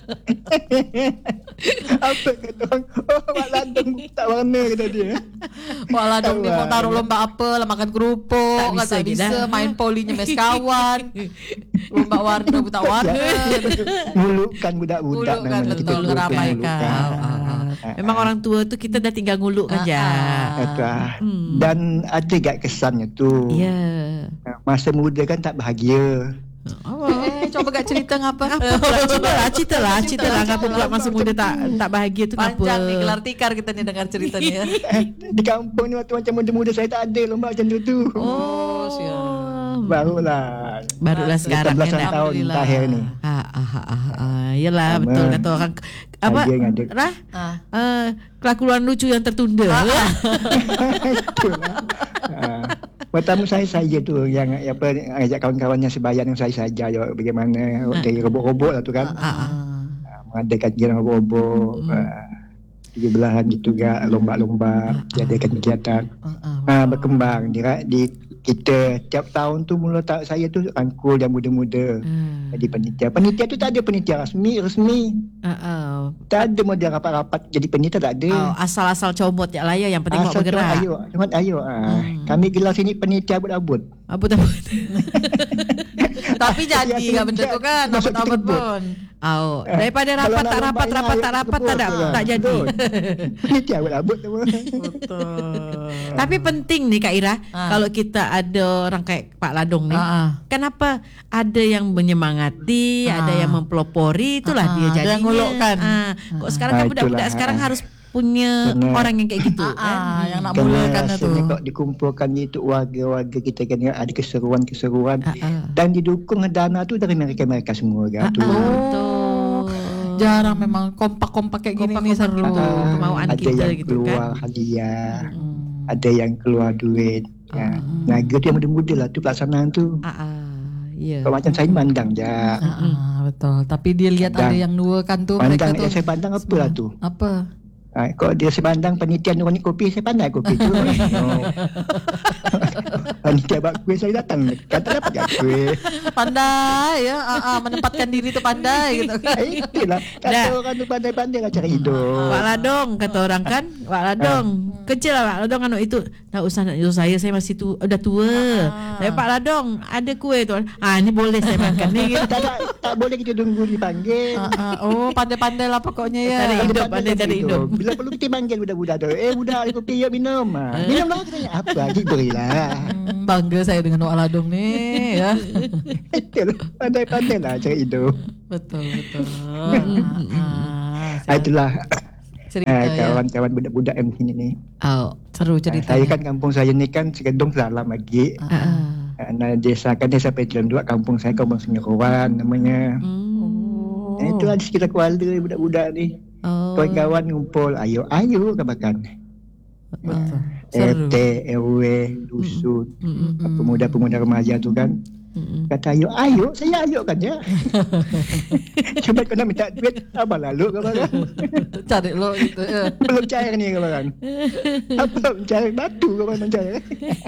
Speaker 6: Apa kata orang? Oh, Mak Landung tak warna kata dia.
Speaker 3: Wah lah dong dia mau
Speaker 6: Awal.
Speaker 3: taruh lomba apa lah, makan kerupuk
Speaker 2: Tak
Speaker 3: kan
Speaker 2: bisa
Speaker 3: tak
Speaker 2: dia
Speaker 3: bisa
Speaker 2: dah.
Speaker 3: main polinya mes kawan. Lomba warna buta warna.
Speaker 6: Ngulukkan budak-budak
Speaker 3: Ngulukkan,
Speaker 6: namanya. Kita
Speaker 3: betul,
Speaker 6: ngulukkan,
Speaker 3: ngeramaikan.
Speaker 6: ngulukkan.
Speaker 2: Ah, ah, ah. Memang orang tua tu kita dah tinggal nguluk kan je.
Speaker 3: Ah.
Speaker 6: Itu lah. Dan ada gak kesannya tu.
Speaker 2: Ya.
Speaker 6: Masa muda kan tak bahagia.
Speaker 3: Eh, coba gak cerita ngapa?
Speaker 2: Cerita lah, cerita lah, cerita lah. Ngapa pula masa muda tak tak bahagia tu ngapa?
Speaker 3: Panjang nih gelar tikar kita nih dengar cerita nih ya.
Speaker 6: Di kampung ni waktu macam muda-muda saya tak ada lomba macam tu tu.
Speaker 3: Oh, siap.
Speaker 6: Barulah.
Speaker 2: Barulah sekarang
Speaker 6: belasan
Speaker 2: kan.
Speaker 6: tahun
Speaker 3: Alhamdulillah.
Speaker 6: terakhir ni.
Speaker 2: Ah, ah, ah, ah, ah. Yalah,
Speaker 6: Sama.
Speaker 2: betul kata orang. Apa?
Speaker 6: Ada yang ada.
Speaker 2: Rah?
Speaker 3: Ah.
Speaker 2: Uh, kelakuan lucu yang tertunda.
Speaker 6: Itulah. Ah. Pertama saya saya tu yang apa ajak kawan-kawannya sebaya dengan saya saja yo bagaimana dari robot-robot lah tu kan.
Speaker 3: Ah.
Speaker 6: Ah, mengadakan kegiatan robot. Ah, tujuh belahan gitu juga lomba-lomba diadakan kegiatan. Ah, berkembang di, di kita tiap tahun tu mula tak saya tu rangkul yang muda-muda.
Speaker 2: Hmm.
Speaker 6: Jadi panitia. Panitia tu tak ada panitia rasmi, resmi.
Speaker 2: Uh, uh.
Speaker 6: Tak ada model rapat-rapat jadi panitia tak ada.
Speaker 2: Oh, asal-asal comot je lah ya, yang penting buat
Speaker 6: Asal
Speaker 2: bergerak.
Speaker 6: tu ayo, cuma ayo. Ah. Kami gelar sini panitia abut-abut.
Speaker 2: Apa tak apa?
Speaker 3: Tapi jadi
Speaker 6: Yang
Speaker 3: enggak benda tu kan,
Speaker 6: masuk
Speaker 3: dapat-dapat
Speaker 6: kita
Speaker 3: pun.
Speaker 2: Oh,
Speaker 6: Eh,
Speaker 2: daripada
Speaker 6: kalau
Speaker 2: rapat
Speaker 6: nak
Speaker 2: tak
Speaker 6: lomba
Speaker 2: rapat
Speaker 6: ini,
Speaker 2: rapat
Speaker 6: ayo
Speaker 2: tak rapat
Speaker 6: kebun
Speaker 2: tak ada,
Speaker 6: tu.
Speaker 2: tak jadi.
Speaker 6: Panitia abut-abut tu.
Speaker 2: Betul. Tapi penting nih Kak Ira,
Speaker 3: Ah.
Speaker 2: kalau kita ada orang kayak Pak Ladong nih,
Speaker 3: Ah, ah.
Speaker 2: kenapa ada yang menyemangati,
Speaker 3: Ah.
Speaker 2: ada yang mempelopori, itulah
Speaker 3: Ah,
Speaker 2: dia
Speaker 3: ada
Speaker 2: jadinya.
Speaker 3: yang ngulukkan.
Speaker 2: Ah, kok sekarang kan
Speaker 6: Ah,
Speaker 2: budak-budak
Speaker 6: itulah.
Speaker 2: sekarang harus punya
Speaker 6: Benar.
Speaker 2: orang yang kayak gitu. kan?
Speaker 3: Ah, yang nak
Speaker 6: Kena
Speaker 3: mulakan tu.
Speaker 6: rasanya kok dikumpulkan itu warga-warga kita kan ada keseruan-keseruan
Speaker 2: Ah, ah.
Speaker 6: dan didukung dana tu dari mereka-mereka semua kan tu.
Speaker 2: Betul.
Speaker 3: Jarang memang kompak-kompak kayak gini nih
Speaker 2: Kompak-kompak
Speaker 3: seru.
Speaker 2: gitu.
Speaker 6: Ah,
Speaker 2: kemauan
Speaker 6: ada
Speaker 2: kita
Speaker 6: yang
Speaker 2: gitu
Speaker 6: keluar
Speaker 2: kan.
Speaker 6: hadiah, ada yang keluar duit. Ya. Naga tu yang muda-muda lah tu pelaksanaan tu.
Speaker 2: Ah, ah. Ya.
Speaker 6: Kalau macam saya mandang je.
Speaker 3: Ah, betul. Tapi dia lihat
Speaker 6: Dan
Speaker 3: ada yang dua kan tu mereka
Speaker 6: Pandang
Speaker 3: tu.
Speaker 6: eh, saya pandang apa lah tu.
Speaker 3: Apa?
Speaker 6: Ha, kalau dia saya pandang panitia orang ni kopi, saya pandai kopi tu. Oh. Panitia buat kuih saya datang. Kata dapat tak kuih.
Speaker 3: Pandai ya, ah, ah, menempatkan diri tu pandai gitu kan.
Speaker 6: Eh, itulah.
Speaker 2: Dah.
Speaker 6: Kata orang tu pandai-pandai lah cari hidup.
Speaker 2: Pak Ladong kata orang kan, Pak Ladong kecil lah Pak Ladong anu itu. Tak usah nak nyuruh saya, saya masih tu udah tua. Tapi Pak Ladong ada kuih tu. Ah ni boleh saya makan ni gitu.
Speaker 6: Tak, tak, tak boleh kita tunggu dipanggil.
Speaker 3: Ah, ah, oh, pandai-pandai lah pokoknya ya.
Speaker 2: Cari hidup,
Speaker 6: Pandai-pandai
Speaker 2: pandai cari hidup.
Speaker 6: Bila perlu kita panggil budak-budak tu. Eh budak ada kopi yuk minum. Ha. Minum lah kita tanya apa lagi berilah.
Speaker 3: Hmm, bangga saya dengan Wak Ladong ni ya.
Speaker 6: Itulah. Pandai-pandai lah cari hidup.
Speaker 3: Betul betul. Ah,
Speaker 6: Ha, itulah
Speaker 3: cerita
Speaker 6: eh,
Speaker 3: ya.
Speaker 6: kawan-kawan budak-budak yang sini ni.
Speaker 2: Oh.
Speaker 3: Seru
Speaker 6: Ha,
Speaker 3: cerita.
Speaker 6: saya kan kampung saya ni kan Sekedong Selalam lagi.
Speaker 2: Ah.
Speaker 6: Ha, nah, desa kan desa Pejalan Dua, kampung saya kampung Senyeruan namanya.
Speaker 2: Hmm.
Speaker 6: Eh, itulah di sekitar Kuala budak-budak ni.
Speaker 2: Oh.
Speaker 6: Kawan-kawan ngumpul, ayo ayo kabarkan.
Speaker 3: Betul.
Speaker 6: R
Speaker 3: Seru.
Speaker 6: T, R W, dusun,
Speaker 2: Mm-mm.
Speaker 6: pemuda-pemuda remaja tu kan.
Speaker 2: Mm-mm.
Speaker 6: Kata ayo, ayo, saya ayo kan ya. Cuma kena minta duit, apa lalu kabarkan.
Speaker 3: Cari lo gitu ya.
Speaker 6: Belum cair ni kabarkan. Apa belum cair, batu kabarkan cair.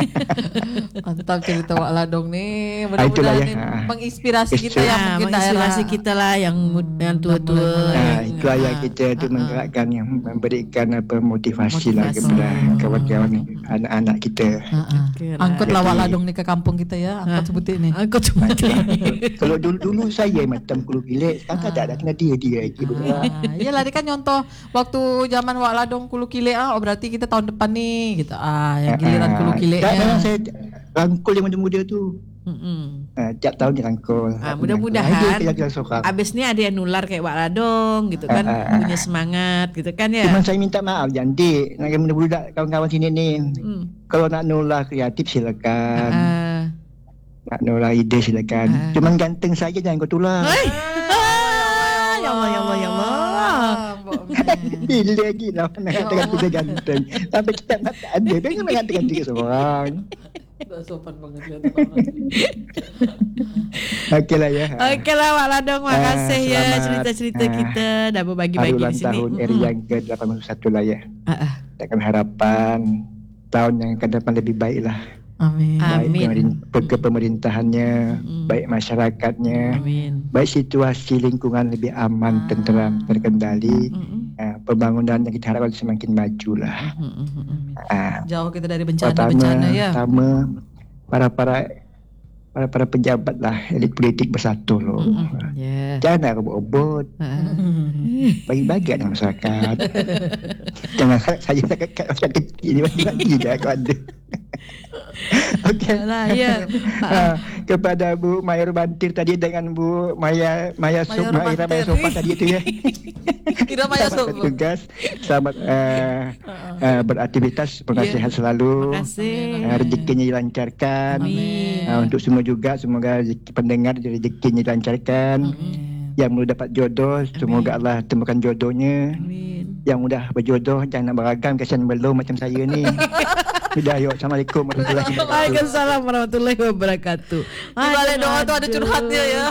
Speaker 3: Mantap cerita Wak Ladong ni.
Speaker 6: Ah, itulah
Speaker 3: Mudah-mudahan
Speaker 6: ya.
Speaker 3: ni
Speaker 6: Ah.
Speaker 3: menginspirasi kita
Speaker 6: Inspirasi.
Speaker 3: yang
Speaker 2: Ah,
Speaker 3: mungkin
Speaker 2: menginspirasi
Speaker 3: daerah.
Speaker 2: kita lah yang mud- yang tua-tua.
Speaker 6: Nah,
Speaker 2: yang-
Speaker 6: itu ayah kita tu menggerakkan yang memberikan apa motivasi, lah
Speaker 2: Motivasi.
Speaker 6: kepada kawan-kawan ni, anak-anak kita.
Speaker 3: Ah, ah.
Speaker 2: Okey lah.
Speaker 3: Angkutlah Wak
Speaker 6: Jadi-
Speaker 3: Ladong ni ke kampung kita ya. Angkut sebutik ni.
Speaker 2: Aku cuma
Speaker 6: Kalau dulu-dulu saya macam Kulu Kilik, sekarang tak ada kena dia dia lagi bergerak.
Speaker 3: Ah, iyalah dia kan nyontoh waktu zaman Wak Ladong Kulu Kilik ah, oh berarti kita tahun depan nih gitu. Ah, yang giliran Kulu
Speaker 6: Tak,
Speaker 3: Kiliknya.
Speaker 6: memang saya rangkul yang muda-muda tu.
Speaker 2: Mm-mm.
Speaker 6: Ha, tiap tahun dirangkul.
Speaker 2: Ah,
Speaker 6: Aku
Speaker 2: mudah-mudahan
Speaker 6: rangkul. Dia kejar seorang.
Speaker 2: abis ni ada yang nular kayak Wak Ladong gitu kan,
Speaker 6: Ah, ah, ah.
Speaker 2: punya semangat gitu kan ya.
Speaker 6: Cuma saya minta maaf jandik dengan muda-muda kawan-kawan sini ni.
Speaker 2: Hmm.
Speaker 6: Kalau nak nular kreatif silakan.
Speaker 2: Ah.
Speaker 6: Nak nular ide silakan.
Speaker 2: Ah.
Speaker 6: Cuma ganteng saja jangan kau tular.
Speaker 2: Hai. Ah, ya Allah ya Allah ya Allah.
Speaker 6: Bila lagi lah nak katakan kita ganteng. Sampai kita tak ada. Dia kan mengatakan diri seorang.
Speaker 3: Tak sopan banget ya.
Speaker 6: Okey lah ya.
Speaker 2: Okey lah Wak Ladong, makasih ya
Speaker 6: selamat,
Speaker 2: cerita-cerita
Speaker 6: ah,
Speaker 2: kita dah
Speaker 6: Hari
Speaker 2: berbagi-bagi
Speaker 6: ulang
Speaker 2: di sini.
Speaker 6: tahun R I yang ke delapan puluh satu lah ya.
Speaker 2: Ah, ah.
Speaker 6: Dengan harapan tahun yang akan depan lebih baik lah.
Speaker 3: Amin.
Speaker 2: Amin.
Speaker 6: Baik pemerin- ke pemerintahannya, baik masyarakatnya,
Speaker 2: Amin.
Speaker 6: baik situasi lingkungan lebih aman, tenteram, terkendali.
Speaker 2: Mm-mm.
Speaker 6: Uh, pembangunan yang kita harapkan semakin maju lah.
Speaker 2: Mm-mm.
Speaker 6: Uh,
Speaker 3: Jauh kita dari
Speaker 6: pertama,
Speaker 3: bencana-bencana ya.
Speaker 6: pertama para para para para pejabat lah, elit politik bersatu loh.
Speaker 2: Mm-mm. Ya.
Speaker 6: Jangan rebut-rebut,
Speaker 2: Ah.
Speaker 6: bagi-bagi dengan masyarakat. Jangan saya kat macam kecil ni bagi-bagi je aku ada. Okey.
Speaker 2: Lah ya.
Speaker 6: Ah, kepada Bu Maya Rubantir tadi dengan Bu Maya Maya Sop
Speaker 3: Maya
Speaker 6: Maya Maya
Speaker 3: Rubantir.
Speaker 6: Sopan tadi tu ya.
Speaker 3: Kira Maya
Speaker 6: Selamat
Speaker 3: Sopan.
Speaker 6: bertugas, selamat uh, uh, beraktivitas, semoga
Speaker 2: Ya.
Speaker 6: sihat selalu.
Speaker 2: Terima kasih.
Speaker 6: Uh, rezekinya dilancarkan.
Speaker 2: Amin.
Speaker 6: Uh, untuk semua juga, semoga rezeki pendengar rezekinya dilancarkan. Yang belum dapat jodoh, semoga Allah temukan jodohnya.
Speaker 2: Amin.
Speaker 6: Yang udah berjodoh jangan nak beragam, kasihan belum macam saya ni. Sudah, yuk. Assalamualaikum warahmatullahi wabarakatuh.
Speaker 2: Waalaikumsalam warahmatullahi wabarakatuh.
Speaker 3: Di balik doa tu ada curhatnya ya.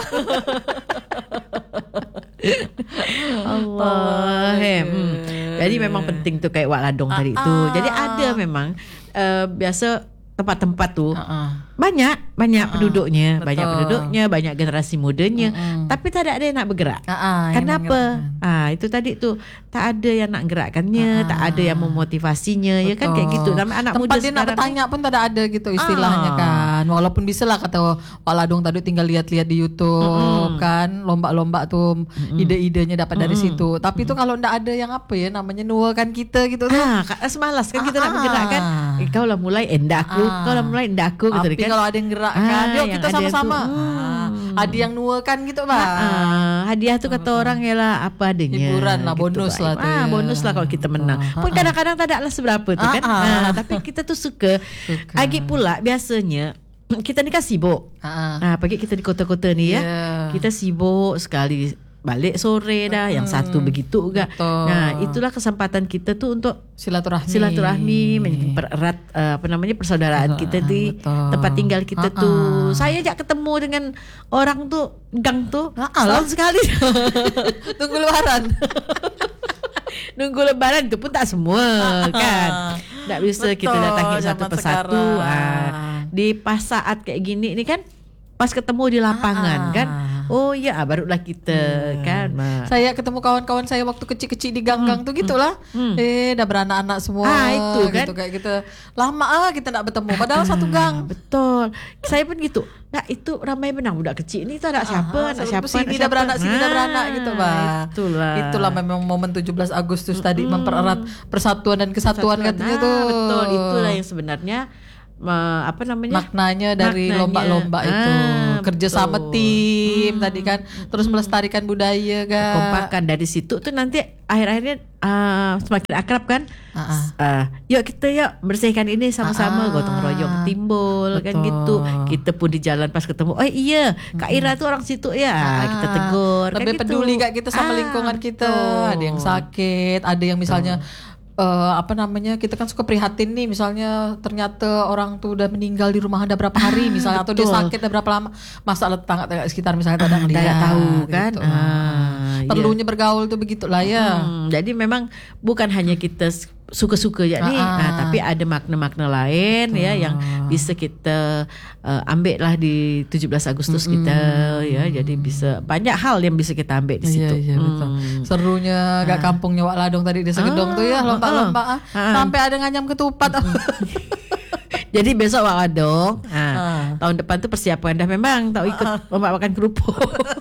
Speaker 2: Allah. Hem. Hmm. Jadi memang penting tu kayak Wak Ladong tadi tu. Jadi ada memang uh, biasa tempat-tempat tu banyak banyak penduduknya,
Speaker 3: betul.
Speaker 2: banyak penduduknya, banyak generasi mudanya,
Speaker 3: Mm-mm.
Speaker 2: tapi tak ada ada yang nak bergerak.
Speaker 3: Ah, ah, yang
Speaker 2: Kenapa?
Speaker 3: nak
Speaker 2: Ah itu tadi tu tak ada yang nak gerakkannya,
Speaker 3: Ah,
Speaker 2: tak ada yang memotivasinya, ya kan kayak gitu. Dan anak
Speaker 3: Tempat
Speaker 2: muda
Speaker 3: dia nak
Speaker 2: sekarang
Speaker 3: bertanya pun tak ada ada gitu istilahnya
Speaker 2: Ah.
Speaker 3: kan. Walaupun bisa lah kata Wak Ladong tadi tinggal lihat-lihat di YouTube kan, lomba-lomba tuh ide-idenya dapat dari situ. Tapi tu kalau ndak ada yang apa ya namanya nuakan kita gitu tuh.
Speaker 2: Ah, Kak, semalas kan kita nak
Speaker 3: Ah.
Speaker 2: bergerakkan. Eh, kau lah mulai endak aku,
Speaker 3: Ah.
Speaker 2: kau lah mulai endak aku gitu
Speaker 3: Tapi
Speaker 2: kan.
Speaker 3: kalau ada yang gerakkan,
Speaker 2: Ah,
Speaker 3: yuk
Speaker 2: yang
Speaker 3: kita
Speaker 2: ada
Speaker 3: sama-sama.
Speaker 2: tu,
Speaker 3: Ah,
Speaker 2: hmm.
Speaker 3: ada yang nuakan gitu bah.
Speaker 2: Ah, hadiah tu kata orang ialah apa adanya.
Speaker 3: Hiburan lah, bonus
Speaker 2: Pak.
Speaker 3: lah tu
Speaker 2: Ah,
Speaker 3: ya.
Speaker 2: bonus lah kalau kita menang.
Speaker 3: Ah,
Speaker 2: Pun kadang-kadang tak ada lah seberapa tu
Speaker 3: Ah,
Speaker 2: kan.
Speaker 3: ah.
Speaker 2: Ah, tapi kita tu suka.
Speaker 3: Suka.
Speaker 2: Agi pula biasanya kita ni kan sibuk.
Speaker 3: Ah.
Speaker 2: Ah, pagi kita di kota-kota ni ya.
Speaker 3: Yeah.
Speaker 2: Kita sibuk sekali. Balik sore dah, yang satu begitu juga.
Speaker 3: Betul.
Speaker 2: Nah, itulah kesempatan kita tu untuk
Speaker 3: Silaturahmi.
Speaker 2: silaturahmi, mempererat uh, apa namanya persaudaraan kita di
Speaker 3: betul.
Speaker 2: tempat tinggal kita
Speaker 3: Ha-ha.
Speaker 2: tu. Saya ajak ketemu dengan orang tu gang tu
Speaker 3: Ha-ha
Speaker 2: setahun sekali.
Speaker 3: Tunggu lebaran.
Speaker 2: Nunggu lebaran tu pun tak semua kan. Tak bisa kita
Speaker 3: Betul,
Speaker 2: datangi satu
Speaker 3: zaman
Speaker 2: persatu.
Speaker 3: sekarang.
Speaker 2: Ah, di pas saat kayak gini ni kan pas ketemu di lapangan
Speaker 3: Ah.
Speaker 2: kan. Oh ya, barulah kita kan. Ma.
Speaker 3: Saya ketemu kawan-kawan saya waktu kecil-kecil di gang-gang tuh gitulah.
Speaker 2: Hmm.
Speaker 3: Eh, dah beranak-anak semua.
Speaker 2: Ah, itu kan.
Speaker 3: Gitu, kayak gitu. Lama ah kita nak bertemu. Padahal satu gang.
Speaker 2: Ah, betul. Saya pun gitu. Nah, itu ramai benang budak kecil ni tak ada siapa, nak siapa,
Speaker 3: Sini
Speaker 2: nak
Speaker 3: dah
Speaker 2: siapa.
Speaker 3: beranak, sini dah
Speaker 2: Ah,
Speaker 3: beranak gitu, Bah.
Speaker 2: Itulah.
Speaker 3: Itulah memang momen tujuh belas Agustus tadi mempererat persatuan dan kesatuan
Speaker 2: Persatuan.
Speaker 3: katanya
Speaker 2: Ah,
Speaker 3: tuh.
Speaker 2: Betul, itulah yang sebenarnya ma- apa namanya?
Speaker 3: maknanya dari
Speaker 2: Maknanya.
Speaker 3: lomba-lomba itu
Speaker 2: Ah,
Speaker 3: kerjasama
Speaker 2: betul.
Speaker 3: tim tadi kan, terus melestarikan budaya kan.
Speaker 2: Kompakan dari situ tuh nanti akhir-akhirnya ah, semakin akrab kan.
Speaker 3: Ah, ah.
Speaker 2: Ah, yuk kita yuk bersihkan ini sama-sama,
Speaker 3: Ah,
Speaker 2: gotong royong timbul kan
Speaker 3: betul.
Speaker 2: gitu. Kita pun di jalan pas ketemu, oh iya Kak Ira tuh orang situ ya. Ah, kita tegur kan
Speaker 3: lebih
Speaker 2: gitu.
Speaker 3: peduli kak kita sama
Speaker 2: Ah,
Speaker 3: lingkungan kita.
Speaker 2: betul.
Speaker 3: Ada yang sakit, ada yang misalnya eh, apa namanya, kita kan suka prihatin nih, misalnya ternyata orang tuh udah meninggal di rumah ada berapa hari misalnya, atau dia
Speaker 2: betul.
Speaker 3: sakit ada berapa lama, masa tetangga sekitar misalnya tak ada
Speaker 2: Ah,
Speaker 3: ngeliat
Speaker 2: tak tahu kan.
Speaker 3: gitu.
Speaker 2: Ah,
Speaker 3: Perlunya bergaul tuh begitulah ya.
Speaker 2: Hmm, jadi memang bukan hanya kita s- suka-suka je ni,
Speaker 3: Ah, ah.
Speaker 2: ah, tapi ada makna-makna lain ya yang bisa kita uh, ambil lah di tujuh belas Agustus kita ya. Jadi bisa banyak hal yang bisa kita ambil di situ.
Speaker 3: Iya, iya, betul.
Speaker 2: Hmm.
Speaker 3: Serunya gak kampungnya Wak Ladong tadi di Segedong
Speaker 2: Ah,
Speaker 3: tuh ya, lomba-lomba ah.
Speaker 2: ah.
Speaker 3: Sampai ada nganyam ketupat.
Speaker 2: Jadi besok Wak Ladong, ah,
Speaker 3: Ah.
Speaker 2: tahun depan tu persiapan dah memang tak ikut lomba makan kerupuk.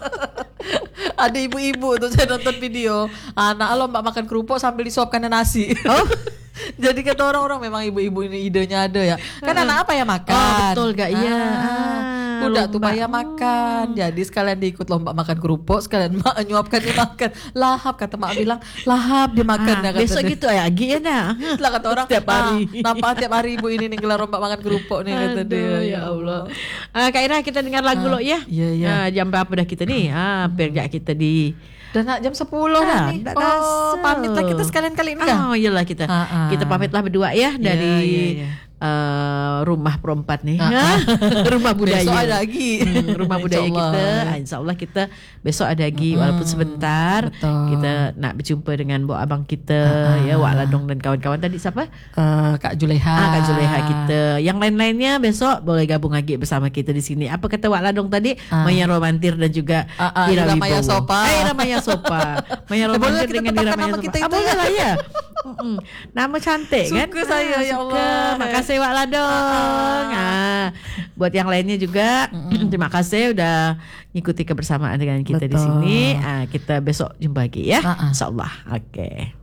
Speaker 3: Ada ibu-ibu tuh saya nonton video, anak lomba makan kerupuk sambil disuapkan nasi.
Speaker 2: Oh.
Speaker 3: Jadi kata orang-orang memang ibu-ibu ini idenya ada ya. Kan anak apa ya makan?
Speaker 2: Oh, betul gak? Iya.
Speaker 3: Ah,
Speaker 2: Ah,
Speaker 3: udah tuh
Speaker 2: lomba.
Speaker 3: Maya makan. Jadi sekalian diikut lomba makan kerupuk, sekalian mak nyuapkan dia makan. Lahap kata mak bilang, lahap dia makan
Speaker 2: Ah,
Speaker 3: dah kata
Speaker 2: besok
Speaker 3: dia.
Speaker 2: gitu ya lagi ya dah.
Speaker 3: Lah kata orang
Speaker 2: Setiap hari.
Speaker 3: ah, nampak tiap hari ibu ini nih gelar lomba makan kerupuk nih kata dia.
Speaker 2: Aduh, ya Allah. Ah, Kak Ira, kita dengar lagu lo ya.
Speaker 3: iya, iya.
Speaker 2: Ah, jam berapa dah kita ni? Ah, hampir dah kita di
Speaker 3: Dan nak jam sepuluh
Speaker 2: Ah,
Speaker 3: dah nih.
Speaker 2: tak
Speaker 3: Oh,
Speaker 2: rasa.
Speaker 3: pamit lah kita sekalian kali ini kan.
Speaker 2: Oh, iyalah kita.
Speaker 3: Ah, ah.
Speaker 2: Kita pamitlah berdua ya dari
Speaker 3: iya, iya.
Speaker 2: uh, rumah perempat nih. Rumah budaya.
Speaker 3: Besok ada lagi.
Speaker 2: Hmm, rumah budaya
Speaker 3: InsyaAllah.
Speaker 2: kita. InsyaAllah kita besok ada lagi hmm, walaupun sebentar.
Speaker 3: Betul.
Speaker 2: Kita nak berjumpa dengan Bok Abang kita
Speaker 3: Uh-uh.
Speaker 2: ya, Wak Ladong dan kawan-kawan tadi siapa?
Speaker 3: Uh, Kak Juleha.
Speaker 2: Ah, Kak Juleha kita. Yang lain-lainnya besok boleh gabung lagi bersama kita di sini. Apa kata Wak Ladong tadi?
Speaker 3: Ah.
Speaker 2: Maya Romantir dan juga
Speaker 3: Ah, ah,
Speaker 2: Ira
Speaker 3: Ira
Speaker 2: Wibowo.
Speaker 3: Maya Sopa.
Speaker 2: Eh, Ira Maya Sopa. Maya
Speaker 3: Eh, boleh
Speaker 2: Romantir
Speaker 3: kita
Speaker 2: dengan Ira
Speaker 3: tetapkan
Speaker 2: Maya
Speaker 3: nama
Speaker 2: Sopa.
Speaker 3: kita
Speaker 2: Ah,
Speaker 3: itu
Speaker 2: boleh
Speaker 3: ya?
Speaker 2: lah ya. Mm-mm. Nama cantik kan?
Speaker 3: Suka saya,
Speaker 2: Ah,
Speaker 3: ya
Speaker 2: suka.
Speaker 3: Allah.
Speaker 2: Makasih Wak Ladong. Ah. Buat yang lainnya juga terima kasih udah ngikuti kebersamaan dengan kita di
Speaker 3: Betul.
Speaker 2: sini. Ah, kita besok jumpa lagi ya.
Speaker 3: Ah, ah.
Speaker 2: Insyaallah. Okey.